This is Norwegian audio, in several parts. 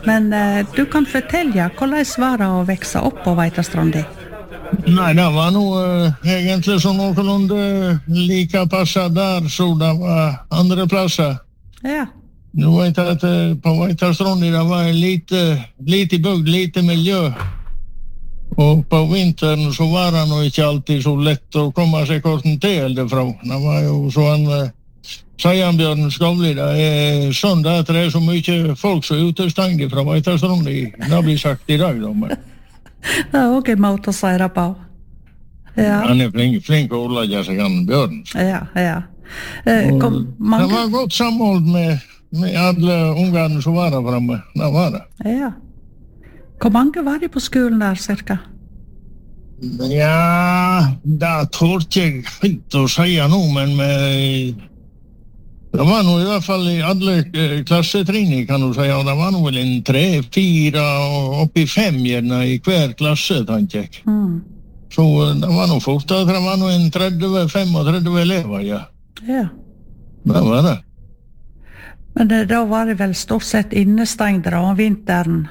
Men du kan fortelle, hvordan var det å vokse opp på Veitastrandi? Nei, det var nog egentlig så noenlunde lika passet der, så det var andre plasser. Ja. Nu vet jag att på Veitastrandi det var lite bygd, lite miljö. Och på vintern så var det nog inte alltid så lätt att komma sig korten till därifrån. Det var ju så en Seianbjörn Skavli, det är sånt att det är så mycket folk som är utestängda från Veitastrandi. Det blir sagt idag då. Men. Det är också en måte att säga det på. Ja. Han är flink att hålla sig an Björn. Ja. Det var gott samhold med alla ungarna som var där framme. Det var det. Ja. Hvor mange var det på skolen där cirka? Ja, det tror jag inte att säga nu, men det var nog i alla fall i alla klassetrinning kan du säga. Det var nog väl en 3, 4 och upp i 5 gärna i hver klasse, tänkte jag. Så det var nog fort att det var nog en 35 elever, ja. Ja. Det var det. Men då var det väl stort sett innestängda om vintern?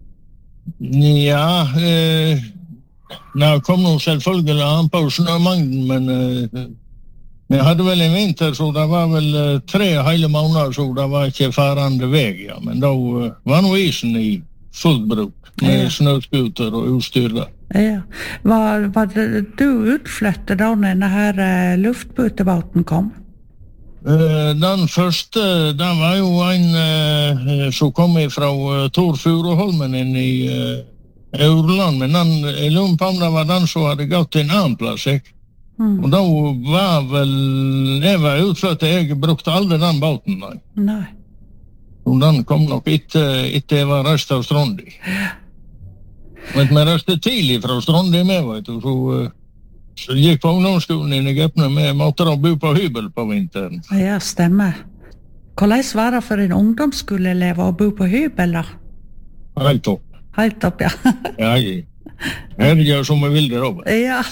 Ja, det kom nog selvfølgelig an på snömängden, men jag hade väl en vinter så det var väl 3 hela månader så det var inte farande väg, ja. Men då var nog isen i full bruk med snöskuter och utstyrda. Ja. Var du utflyttad då när den här luftbåten kom? Den första, den var ju en som kom ifrån Tor Furuholmen in i Urland, men den i Lumphamn var den som hade gått till en annan plats. Och då var väl, jag var utflyttad, jag brukade aldrig den båten. Nej. Och den kom nog inte var rest av Strandi. Men med rest tidigt från Strandi med, vet du, så gick på ungdomsskolen i Gäppne med måtte de bo på hybel på vintern. Ja, stämmer. Hvordan var det for en ungdomsskoleelev å bo på hybel da? Helt topp. Helt topp, ja. Ja. Her gjør som jeg vil det, Robert. Ja.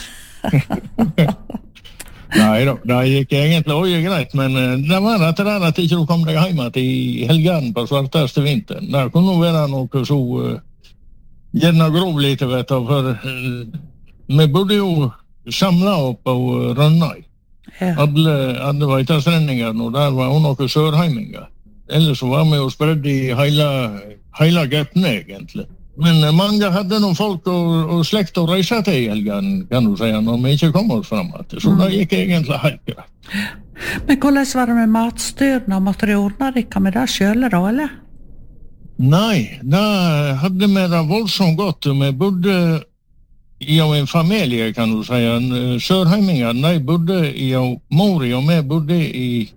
Nei da, det gikk egentlig også greit, men det var rett og slett at ikke du kom deg hjemme til helgen på svarteste vinteren. Det kunne være noe så gjerne grov lite, vet du, for vi bodde jo samla upp på Rönnaj. Ja. Alla Veitastränningar och där var hon också sörheimingar. Eller så var vi och spredde i hela Gäppne egentligen. Men många hade nog folk och släkt och resa till i helgen, kan du säga, när de inte kom oss framåt. Så det gick egentligen helt greit. Men hvordan var det med matstyrna och måtte du ordna det med det själv då, eller? Nej, det hade med det våldsomt gott. Vi bodde i en familj, kan du säga. Sörheimingar, nej, bodde i Mori och med bodde i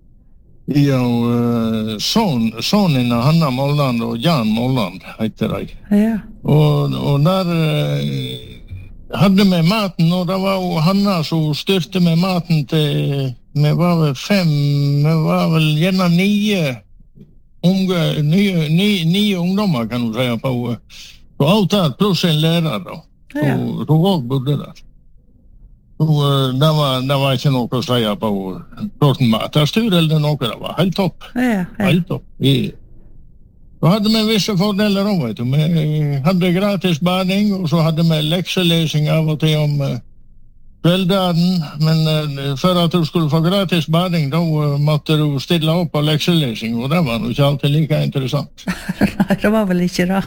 sonen Hanna Molland och Jan Molland, heter det. Ja. Och där hade med maten, och det var Hanna som styrte med maten till, med var väl 5, med var väl gärna 9 ungdomar, kan du säga, på allt plus en lärare då. Ja. Och bodde där. Och det var inte något att säga på matarstyr eller något. Det var helt topp. Ja. Helt topp. Då hade man vissa fördelar om, vet du. Man hade gratis badning och så hade man läxeläsning av och till om kvälldagen. Men för att du skulle få gratis badning då måste du ställa upp på läxeläsning, och det var nog inte alltid lika intressant. Nej, det var väl inte det.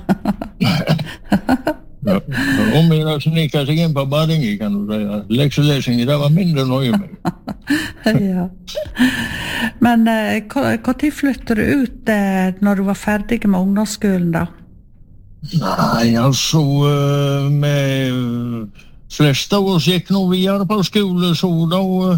Ja. Om jag snickade sig in på badingen, kan du säga. Läxeläsning, det var mindre nöje med. Ja. Men hva tid flyttade du ut när du var färdig med ungdomsskolan då? Nej, alltså med flesta av oss gick nog vidare på skolan, så då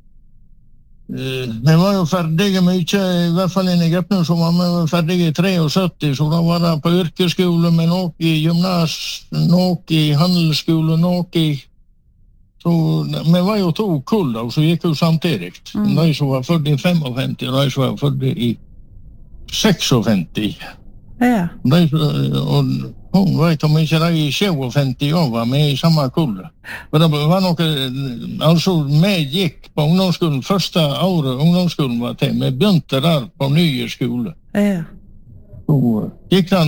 det var ju färdiga mycket, i alla fall i Gäppne så var man färdiga i 73, så då var det på yrkesskolan, men och i gymnasiet, och i handelsskolan, och i så men var ju 2 kull då, så gick ju samtidigt. De som var födda i 55 och de som var födda i 56. Ja. Och hon vet om inte det i 57 år var med i samma kull. Men det var nog, alltså med gick på ungdomsskolan första året ungdomsskolan var till, med bönte där på nya skolan. Ja. Så gick han